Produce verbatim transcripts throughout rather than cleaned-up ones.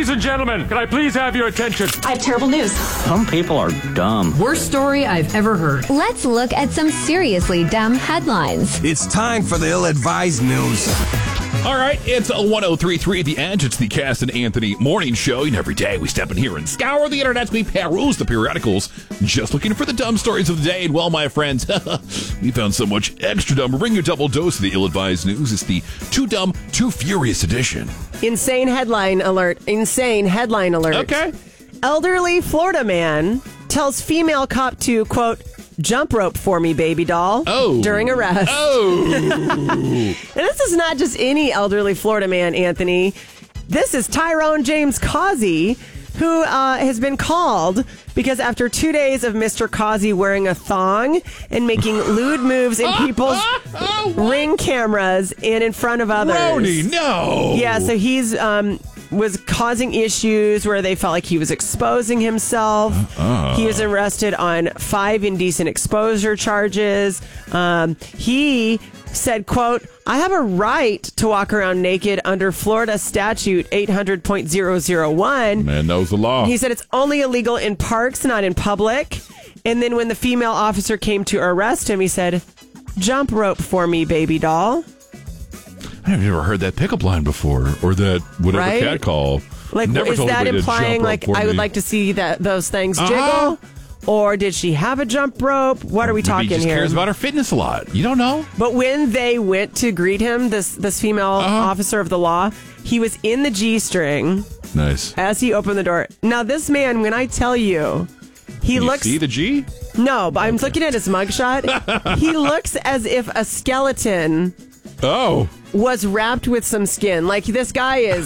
Ladies and gentlemen, can I please have your attention? I have terrible news. Some people are dumb. Worst story I've ever heard. Let's look at some seriously dumb headlines. It's time for the ill-advised news. All right, it's a one oh three point three at the Edge. It's the Cass and Anthony morning show. And every day we step in here and scour the internet. We peruse the periodicals, just looking for the dumb stories of the day. And well, my friends, we found so much extra dumb. We're bringing you a double dose of the ill-advised news. It's the Too Dumb, Too Furious edition. Insane headline alert. Insane headline alert. Okay. Elderly Florida man tells female cop to, quote, jump rope for me, baby doll, oh. during arrest. Oh. And this is not just any elderly Florida man, Anthony. This is Tyrone James Causey, who uh, has been called because after two days of Mister Causey wearing a thong and making lewd moves in people's ring cameras and in front of others. Rony, no. Yeah, so he's... Um, was causing issues where they felt like he was exposing himself. Uh. He was arrested on five indecent exposure charges. Um, he said, quote, I have a right to walk around naked under Florida statute eight hundred point zero zero one. Man knows the law. He said it's only illegal in parks, not in public. And then when the female officer came to arrest him, he said, jump rope for me, baby doll. I've never heard that pickup line before, or that whatever right? cat call. Like, never is that implying like I would like to see that those things uh-huh. jiggle, or did she have a jump rope? What are we Maybe talking he just here? Cares about her fitness a lot. You don't know. But when they went to greet him, this this female uh-huh. officer of the law, he was in the G-string. Nice. As he opened the door. Now this man, when I tell you, he Can looks. You see the G? No, but I'm looking at his mugshot. He looks as if a skeleton. Oh. Was wrapped with some skin. Like, this guy is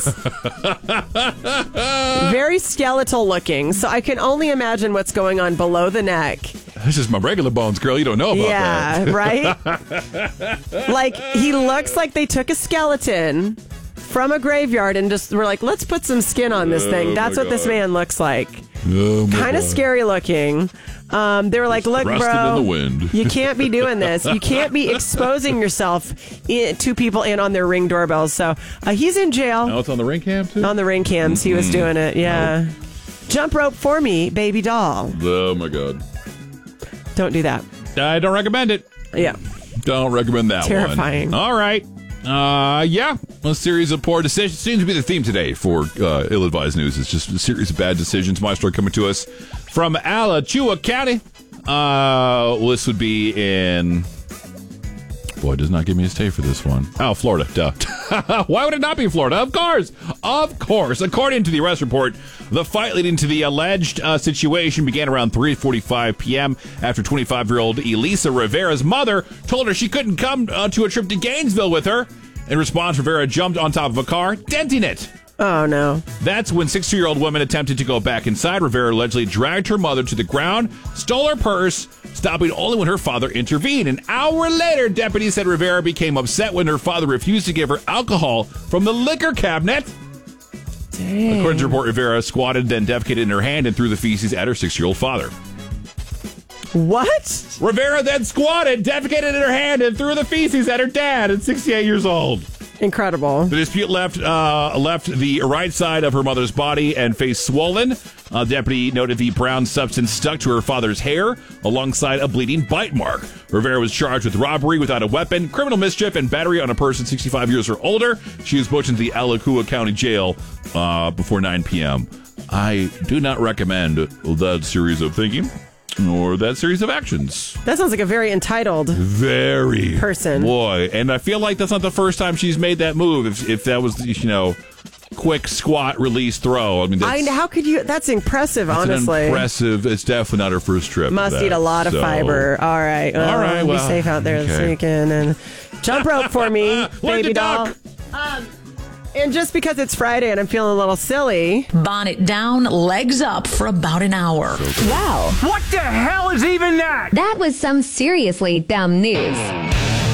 very skeletal looking. So I can only imagine what's going on below the neck. This is my regular bones, girl. You don't know about yeah, that. Right? Like, he looks like they took a skeleton from a graveyard and just were like, let's put some skin on this thing. Oh, That's what God. this man looks like. Oh, kind of scary looking. Um, they were like, look, Rusted bro, in the wind. you can't be doing this. You can't be exposing yourself in, to people and on their Ring doorbells. So uh, he's in jail. Now it's on the Ring cam, too? On the Ring cams, he was doing it, yeah. Oh. Jump rope for me, baby doll. Oh, my God. Don't do that. I don't recommend it. Yeah. Don't recommend that Terrifying. one. All right. Uh, yeah, a series of poor decisions seems to be the theme today for uh, ill-advised news. It's just a series of bad decisions. My story coming to us from Alachua County. Uh, well, this would be in... Boy, it does not give me a stay for this one. Oh, Florida, duh. Why would it not be Florida? Of course. Of course. According to the arrest report, the fight leading to the alleged uh, situation began around three forty-five p.m. after twenty-five-year-old Elisa Rivera's mother told her she couldn't come uh, to a trip to Gainesville with her. In response, Rivera jumped on top of a car, denting it. Oh, no. That's when sixty-year-old woman attempted to go back inside. Rivera allegedly dragged her mother to the ground, stole her purse, stopping only when her father intervened. An hour later, deputies said Rivera became upset when her father refused to give her alcohol from the liquor cabinet. Dang. According to the report, Rivera squatted, then defecated in her hand and threw the feces at her six-year-old father. What? Rivera then squatted, defecated in her hand, and threw the feces at her dad at sixty-eight years old. Incredible. The dispute left uh, left the right side of her mother's body and face swollen. Uh, the deputy noted the brown substance stuck to her father's hair alongside a bleeding bite mark. Rivera was charged with robbery without a weapon, criminal mischief, and battery on a person sixty-five years or older. She was booked into the Alachua County Jail uh, before nine p.m. I do not recommend that series of thinking or that series of actions. That sounds like a very entitled very person. Boy, and I feel like that's not the first time she's made that move. If if that was, you know, quick squat, release, throw. I mean, that's, I, how could you? That's impressive, that's honestly. An impressive. It's definitely not her first trip. Must that, eat a lot so. of fiber. All right. Well, All right. Well, be safe out there okay. this weekend and jump rope for me, baby doll. Um, and just because it's Friday and I'm feeling a little silly, Bonnet down, legs up for about an hour. Wow. What the hell is even that? That was some seriously dumb news.